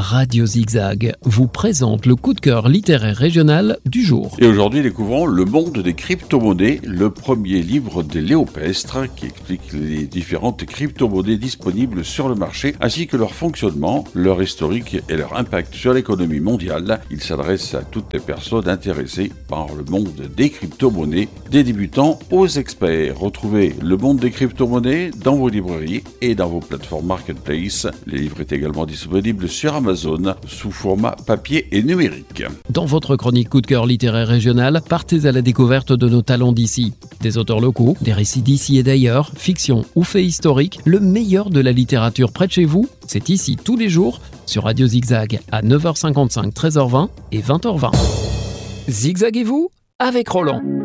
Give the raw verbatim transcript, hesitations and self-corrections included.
Radio Zigzag vous présente le coup de cœur littéraire régional du jour. Et aujourd'hui, découvrons Le monde des crypto-monnaies, le premier livre de Léo Pestre qui explique les différentes crypto-monnaies disponibles sur le marché, ainsi que leur fonctionnement, leur historique et leur impact sur l'économie mondiale. Il s'adresse à toutes les personnes intéressées par le monde des crypto-monnaies, des débutants aux experts. Retrouvez Le monde des crypto-monnaies dans vos librairies et dans vos plateformes marketplace. Le livre est également disponible sur Amazon sous format papier et numérique. Dans votre chronique coup de cœur littéraire régional, partez à la découverte de nos talents d'ici. Des auteurs locaux, des récits d'ici et d'ailleurs, fiction ou faits historiques, le meilleur de la littérature près de chez vous, c'est ici tous les jours sur Radio Zigzag à neuf heures cinquante-cinq, treize heures vingt et vingt heures vingt. Zigzaguez-vous avec Roland.